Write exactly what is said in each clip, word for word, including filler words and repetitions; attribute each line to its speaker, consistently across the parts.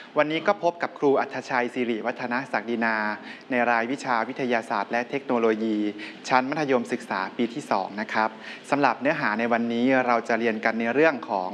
Speaker 1: วันนี้ก็พบกับครูอัธชัยศิริวัฒนศักดินาในรายวิชาวิทยาศาสตร์และเทคโนโลยี ชั้นมัธยมศึกษาปีที่สองนะครับสำหรับเนื้อหาในวันนี้เราจะเรียนกันในเรื่องของ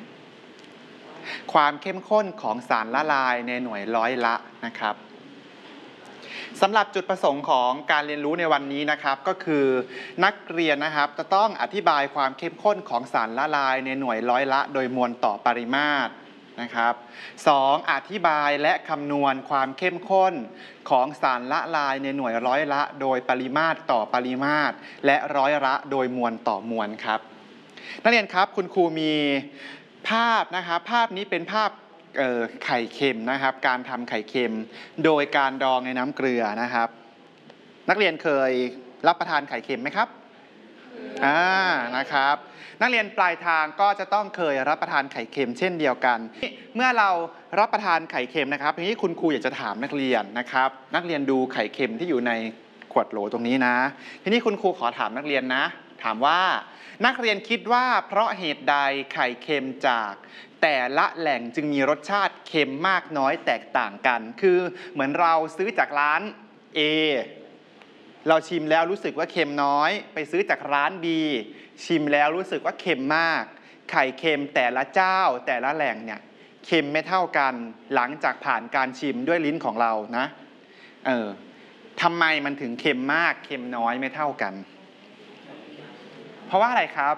Speaker 1: ความเข้มข้นของสารละลายในหน่วยร้อยละนะครับสำหรับจุดประสงค์ของการเรียนรู้ในวันนี้นะครับก็คือนักเรียนนะครับจะต้องอธิบายความเข้มข้นของสารละลายในหน่วยร้อยละโดยมวลต่อปริมาตรนะครับสองอธิบายและคำนวณความเข้มข้นของสารละลายในหน่วยร้อยละโดยปริมาตรต่อปริมาตรและร้อยละโดยมวลต่อมวลครับนักเรียนครับคุณครูมีภาพนะครับภาพนี้เป็นภาพไข่เค็มนะครับการทำไข่เค็มโดยการดองในน้ำเกลือนะครับนักเรียนเคยรับประทานไข่เค็มไหมครับอ่านะครับนักเรียนปลายทางก็จะต้องเคยรับประทานไข่เค็มเช่นเดียวกันเมื่อเรารับประทานไข่เค็มนะครับทีนี้คุณครูอยากจะถามนักเรียนนะครับนักเรียนดูไข่เค็มที่อยู่ในขวดโหลตรงนี้นะทีนี้คุณครูขอถามนักเรียนนะถามว่านักเรียนคิดว่าเพราะเหตุใดไข่เค็มจากแต่ละแหล่งจึงมีรสชาติเค็มมากน้อยแตกต่างกันคือเหมือนเราซื้อจากร้าน A เราชิมแล้วรู้สึกว่าเค็มน้อยไปซื้อจากร้าน B ชิมแล้วรู้สึกว่าเค็มมากไข่เค็มแต่ละเจ้าแต่ละแหล่งเนี่ยเค็มไม่เท่ากันหลังจากผ่านการชิมด้วยลิ้นของเรานะเออทำไมมันถึงเค็มมากเค็มน้อยไม่เท่ากันเพราะว่าอะไรครับ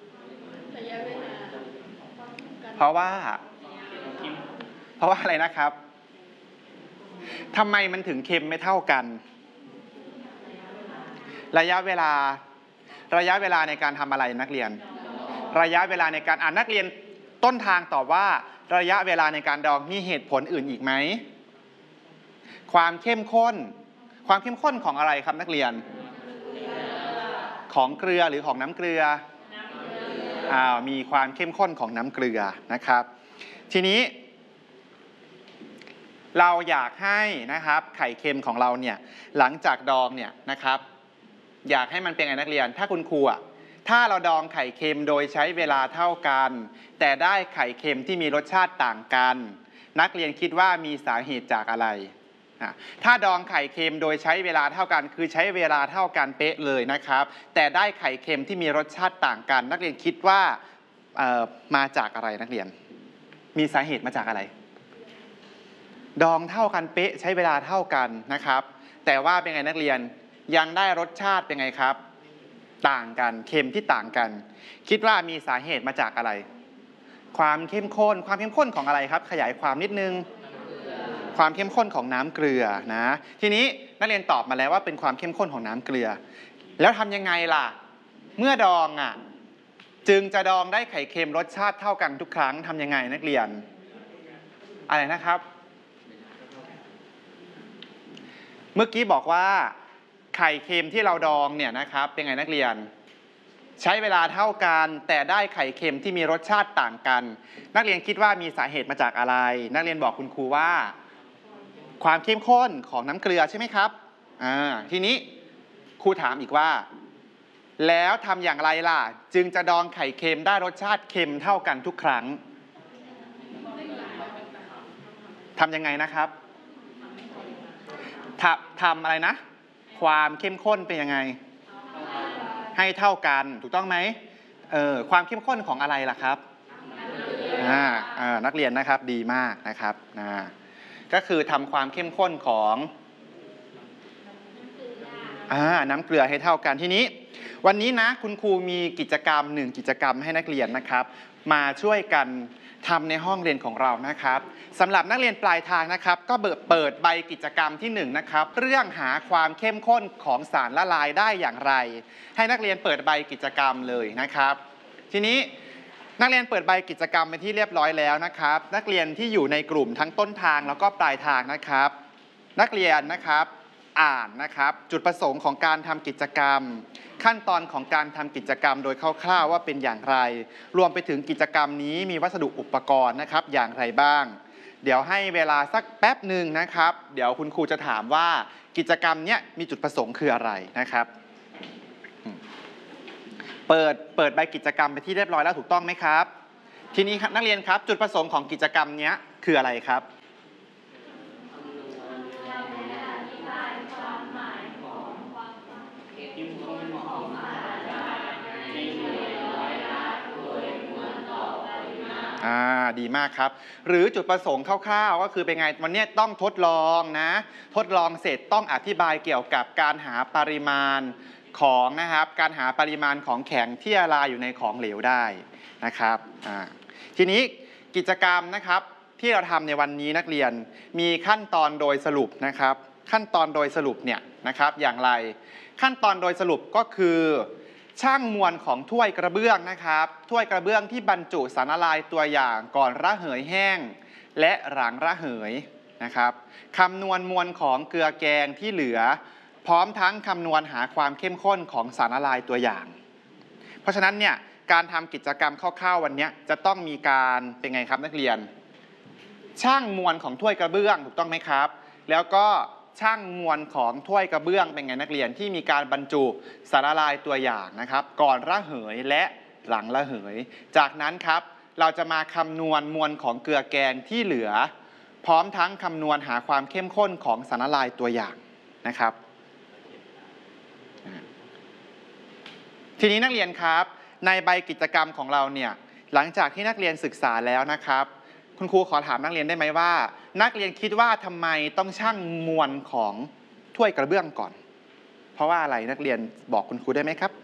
Speaker 1: เพราะว่าเพราะว่าอะไรนะครับทำไมมันถึงเค็มไม่เท่ากันระยะเวลาระยะเวลาในการทำอะไรนักเรียนระยะเวลาในการอ่านนักเรียนต้นทางตอบว่าระยะเวลาในการดองมีเหตุผลอื่นอีกไหมความเข้มข้นความเข้มข้นของอะไรครับนักเรียนของเกลือหรือของน้ำเกลืออ่ามีความเข้มข้นของน้ำเกลือนะครับทีนี้เราอยากให้นะครับไข่เค็มของเราเนี่ยหลังจากดองเนี่ยนะครับอยากให้มันเป็นไงนักเรียนถ้าคุณครูอ่ะถ้าเราดองไข่เค็มโดยใช้เวลาเท่ากันแต่ได้ไข่เค็มที่มีรสชาติต่างกันนักเรียนคิดว่ามีสาเหตุจากอะไรถ้าดองไข่เค็มโดยใช้เวลาเท่ากันคือใช้เวลาเท่ากันเป๊ะเลยนะครับแต่ได้ไข่เค็มที่มีรสชาติต่างกันนักเรียนคิดว่ามาจากอะไรนักเรียนมีสาเหตุมาจากอะไรดองเท่ากันเป๊ะใช้เวลาเท่ากันนะครับแต่ว่าเป็นไงนักเรียนยังได้รสชาติเป็นไงครับต่างกันเค็มที่ต่างกันคิดว่ามีสาเหตุมาจากอะไรความเข้มข้นความเข้มข้นของอะไรครับขยายความนิดนึงความเข้มข้นของน้ำเกลือนะทีนี้นักเรียนตอบมาแล้วว่าเป็นความเข้มข้นของน้ำเกลือแล้วทำยังไงล่ะเมื่อดองอ่ะจึงจะดองได้ไข่เค็มรสชาติเท่ากันทุกครั้งทำยังไงนักเรียนอะไรนะครับเมื่อกี้บอกว่าไข่เค็มที่เราดองเนี่ยนะครับเป็นไงนักเรียนใช้เวลาเท่ากันแต่ได้ไข่เค็มที่มีรสชาติต่างกันนักเรียนคิดว่ามีสาเหตุมาจากอะไรนักเรียนบอกคุณครูว่าความเข้มข้นของน้ำเกลือใช่ไหมครับอ่าทีนี้ครูถามอีกว่าแล้วทำอย่างไรล่ะจึงจะดองไข่เค็มได้รสชาติเค็มเท่ากันทุกครั้งทำยังไงนะครับทำทำอะไรนะความเข้มข้นเป็นยังไงให้เท่ากันถูกต้องไหมเออความเข้มข้นของอะไรล่ะครับอ่าอ่านักเรียนนะครับดีมากนะครับอ่าก็คือทำความเข้มข้นของอ่าน้ำเกลือให้เท่ากันทีนี้วันนี้นะคุณครูมีกิจกรรมหนึ่งกิจกรรมให้นักเรียนนะครับมาช่วยกันทำในห้องเรียนของเรานะครับสำหรับนักเรียนปลายทางนะครับก็เปิดใบกิจกรรมที่หนึ่งนะครับเรื่องหาความเข้มข้นของสารละลายได้อย่างไรให้นักเรียนเปิดใบกิจกรรมเลยนะครับทีนี้นักเรียนเปิดใบกิจกรรมเป็นที่เรียบร้อยแล้วนะครับนักเรียนที่อยู่ในกลุ่มทั้งต้นทางแล้วก็ปลายทางนะครับนักเรียนนะครับอ่านนะครับจุดประสงค์ของการทำกิจกรรมขั้นตอนของการทำกิจกรรมโดยคร่าวๆว่าเป็นอย่างไรรวมไปถึงกิจกรรมนี้มีวัสดุอุปกรณ์นะครับอย่างไรบ้างเดี๋ยวให้เวลาสักแป๊บหนึ่งนะครับเดี๋ยวคุณครูจะถามว่ากิจกรรมนี้มีจุดประสงค์คืออะไรนะครับเปิดเปิดใบกิจกรรมไปที่เรียบร้อยแล้วถูกต้องไหมครับทีนี้นักเรียนครับจุดประสงค์ของกิจกรรมนี้คืออะไรครับดีมากครับหรือจุดประสงค์คร่าวๆก็คือเป็นไงวันนี้ต้องทดลองนะทดลองเสร็จต้องอธิบายเกี่ยวกับการหาปริมาณของนะครับการหาปริมาณของแข็งที่ละลายอยู่ในของเหลวได้นะครับทีนี้กิจกรรมนะครับที่เราทำในวันนี้นักเรียนมีขั้นตอนโดยสรุปนะครับขั้นตอนโดยสรุปเนี่ยนะครับอย่างไรขั้นตอนโดยสรุปก็คือช่างมวลของถ้วยกระเบื้องนะครับถ้วยกระเบื้องที่บรรจุสารละลายตัวอย่างก่อนระเหยแห้งและหลังระเหยนะครับคำนวณมวลของเกลือแกงที่เหลือพร้อมทั้งคำนวณหาความเข้มข้นของสารละลายตัวอย่างเพราะฉะนั้นเนี่ยการทำกิจกรรมคร่าวๆวันนี้จะต้องมีการเป็นไงครับนักเรียนช่างมวลของถ้วยกระเบื้องถูกต้องไหมครับแล้วก็ช่างมวลของถ้วยกระเบื้องเป็นไงนักเรียนที่มีการบรรจุสารละลายตัวอย่างนะครับก่อนระเหยและหลังระเหยจากนั้นครับเราจะมาคำนวณมวลของเกลือแกงที่เหลือพร้อมทั้งคำนวณหาความเข้มข้นของสารละลายตัวอย่างนะครับทีนี้นักเรียนครับในใบกิจกรรมของเราเนี่ยหลังจากที่นักเรียนศึกษาแล้วนะครับคุณครูขอถามนักเรียนได้ไหมว่านักเรียนคิดว่าทำไมต้องชั่งมวลของถ้วยกระเบื้องก่อนเพราะว่าอะไรนักเรียนบอกคุณครูได้ไหมครับ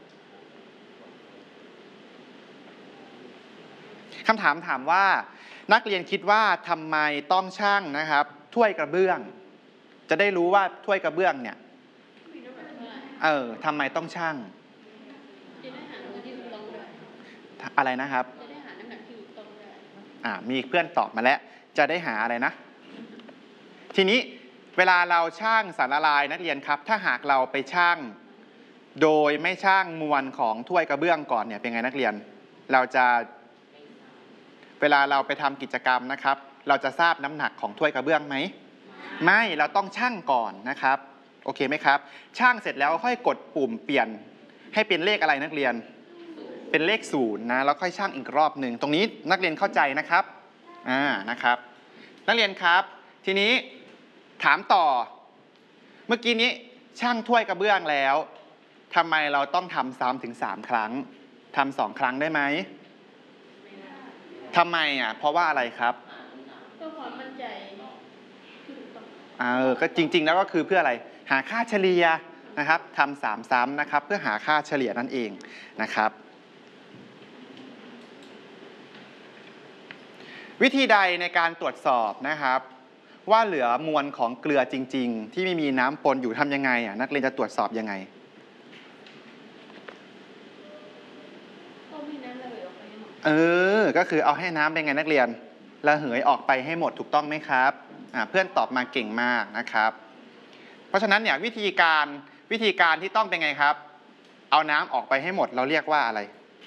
Speaker 1: คำถามถามว่านักเรียนคิดว่าทำไมต้องชั่งนะครับถ้วยกระเบื้องจะได้รู้ว่าถ้วยกระเบื้องเนี่ยเออทำไมต้องชั่งอะไรนะครับอ่ามีเพื่อนตอบมาแล้วจะได้หาอะไรนะทีนี้เวลาเราชั่งสารละลายนักเรียนครับถ้าหากเราไปชั่งโดยไม่ชั่งมวลของถ้วยกระเบื้องก่อนเนี่ยเป็นไงนักเรียนเราจะเวลาเราไปทำกิจกรรมนะครับเราจะทราบน้ำหนักของถ้วยกระเบื้องไหมไม่เราต้องชั่งก่อนนะครับโอเคไหมครับชั่งเสร็จแล้วค่อยกดปุ่มเปลี่ยนให้เป็นเลขอะไรนักเรียนเป็นเลขศูนย์นะแล้วค่อยชั่งอีกรอบหนึ่งตรงนี้นักเรียนเข้าใจนะครับอ่านะครับนักเรียนครับทีนี้ถามต่อเมื่อกี้นี้ชั่งถ้วยกระเบื้องแล้วทำไมเราต้องทำซ้ำถึงสามครั้งทำสองครั้งได้ไหมทำไมอ่ะเพราะว่าอะไรครับเพื่อความมั่นใจเออก็จริงๆแล้วก็คือเพื่ออะไรหาค่าเฉลี่ยนะครับทำสามซ้ำนะครับเพื่อหาค่าเฉลี่ยนั่นเองนะครับวิธีใดในการตรวจสอบนะครับว่าเหลือมวลของเกลือจริงๆที่ไม่มีน้ำปนอยู่ทำยังไงอ่ะนักเรียนจะตรวจสอบยังไงเออก็คือเอาให้น้ำเป็นไงนักเรียนระเหยออกไปให้หมดถูกต้องไหมครับอ่าเพื่อนตอบมาเก่งมากนะครับเพราะฉะนั้นเนี่ยวิธีการวิธีการที่ต้องเป็นไงครับเอาน้ำออกไปให้หมดเราเรียกว่าอะไร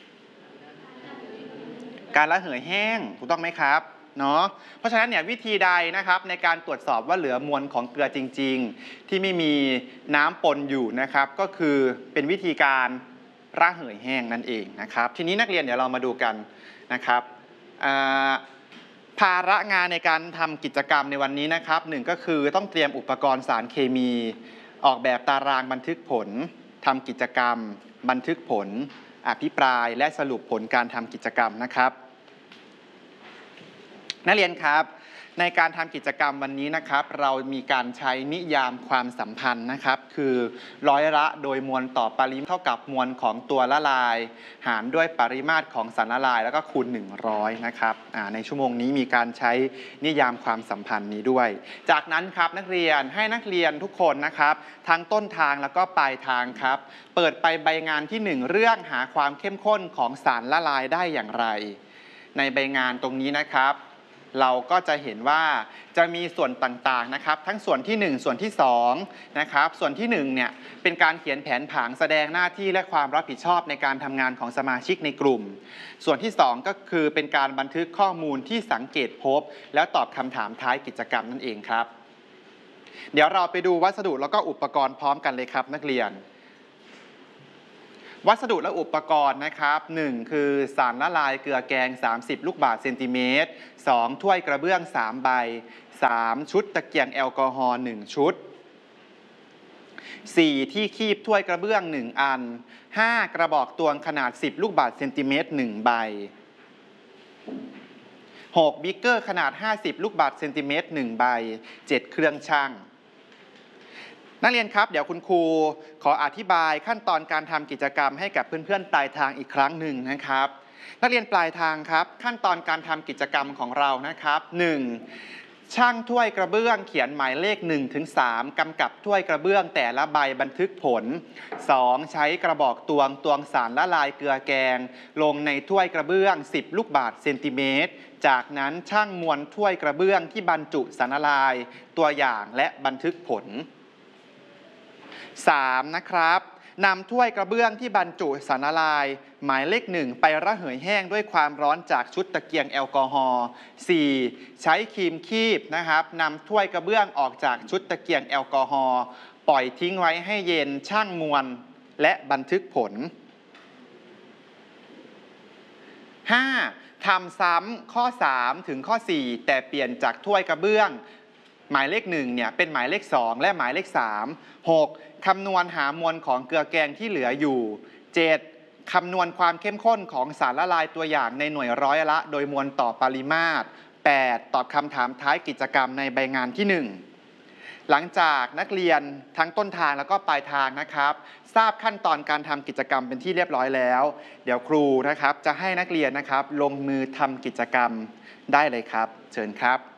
Speaker 1: การระเหยแห้งถูกต้องไหมครับเนาะเพราะฉะนั้นเนี่ยวิธีใดนะครับในการตรวจสอบว่าเหลือมวลของเกลือจริงๆที่ไม่มีน้ำปนอยู่นะครับก็คือเป็นวิธีการระเหยแห้งนั่นเองนะครับทีนี้นักเรียนเดี๋ยวเรามาดูกันนะครับภาระงานในการทำกิจกรรมในวันนี้นะครับหนึ่งก็คือต้องเตรียมอุปกรณ์สารเคมีออกแบบตารางบันทึกผลทำกิจกรรมบันทึกผลอภิปรายและสรุปผลการทำกิจกรรมนะครับนักเรียนครับในการทำกิจกรรมวันนี้นะครับเรามีการใช้นิยามความสัมพันธ์นะครับคือร้อยละโดยมวลต่อปริมาตรเท่ากับมวลของตัวละลายหารด้วยปริมาตรของสารละลายแล้วก็คูณหนึ่งร้อยนะครับในชั่วโมงนี้มีการใช้นิยามความสัมพันธ์นี้ด้วยจากนั้นครับนักเรียนให้นักเรียนทุกคนนะครับทั้งต้นทางแล้วก็ปลายทางครับเปิดไปใบงานที่หนึ่งเรื่องหาความเข้มข้นของสารละลายได้อย่างไรในใบงานตรงนี้นะครับเราก็จะเห็นว่าจะมีส่วนต่างๆนะครับทั้งส่วนที่หนึ่งส่วนที่สองนะครับส่วนที่หนึ่งเนี่ยเป็นการเขียนแผนผังแสดงหน้าที่และความรับผิดชอบในการทำงานของสมาชิกในกลุ่มส่วนที่สองก็คือเป็นการบันทึกข้อมูลที่สังเกตพบแล้วตอบคำถามท้ายกิจกรรมนั่นเองครับเดี๋ยวเราไปดูวัสดุแล้วก็อุปกรณ์พร้อมกันเลยครับนักเรียนวัสดุและอุปกรณ์นะครับหนึ่งคือสารละลายเกลือแกงสามสิบลูกบาศก์เซนติเมตรสองถ้วยกระเบื้องสามใบสามชุดตะเกียงแอลกอฮอล์หนึ่งชุดสี่ที่คีบถ้วยกระเบื้องหนึ่งอันห้ากระบอกตวงขนาดสิบลูกบาศก์เซนติเมตรหนึ่งใบหกบิ๊กเกอร์ขนาดห้าสิบลูกบาศก์เซนติเมตรหนึ่งใบเจ็ดเครื่องชั่งนักเรียนครับเดี๋ยวคุณครูขออธิบายขั้นตอนการทำกิจกรรมให้กับเพื่อนๆปลายทางอีกครั้งหนึ่งนะครับนักเรียนปลายทางครับขั้นตอนการทำกิจกรรมของเรานะครับ หนึ่ง ช่างถ้วยกระเบื้องเขียนหมายเลข หนึ่งถึงสาม กำกับถ้วยกระเบื้องแต่ละใบบันทึกผล สอง ใช้กระบอกตวงตวงสารละลายเกลือแกงลงในถ้วยกระเบื้องสิบลูกบาศก์เซนติเมตรจากนั้นช่างมวลถ้วยกระเบื้องที่บรรจุสารละลายตัวอย่างและบันทึกผล สาม นะครับนำถ้วยกระเบื้องที่บรรจุสารละลายหมายเลขหนึ่งไประเหยแห้งด้วยความร้อนจากชุดตะเกียงแอลกอฮอล์ สี่ ใช้ครีมคีบนะครับนำถ้วยกระเบื้องออกจากชุดตะเกียงแอลกอฮอล์ปล่อยทิ้งไว้ให้เย็นช่างมวลและบันทึกผล ห้า ทำซ้ำข้อ สาม ถึงข้อ สี่ แต่เปลี่ยนจากถ้วยกระเบื้องหมายเลขหนึ่งเนี่ยเป็นหมายเลขสองและหมายเลขสาม หก คำนวณหามวลของเกลือแกงที่เหลืออยู่ เจ็ด คำนวณความเข้มข้นของสารละลายตัวอย่างในหน่วยร้อยละโดยมวลต่อปริมาตร แปด ตอบคำถามท้ายกิจกรรมในใบงานที่หนึ่งหลังจากนักเรียนทั้งต้นทางแล้วก็ปลายทางนะครับทราบขั้นตอนการทำกิจกรรมเป็นที่เรียบร้อยแล้วเดี๋ยวครูนะครับจะให้นักเรียนนะครับลงมือทำกิจกรรมได้เลยครับเชิญครับ